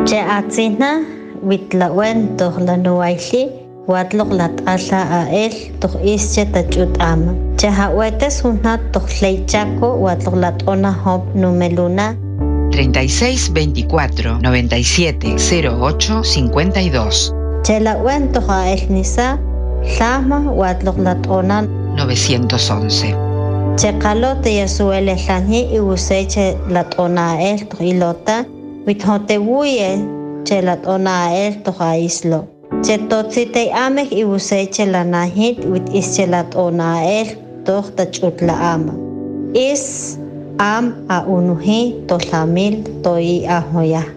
Che atzina witlawen toh la nuaili watlok lat ala a él toh ische tachutama. Che hawetes una toh leichaco watlok lat ona hop numeluna 36 24 97 08 52. Che la wen toh a él nisa Lama watlok lat ona 911. Che kalote yasuele lani y useche lat ona él toh ilota withote wuye che lat ona él toh a islo. Che totzite amek y useche la nahit wit ische lat ona él toh tachutla ama. Is am a unuhi toh lamil toi ahoya.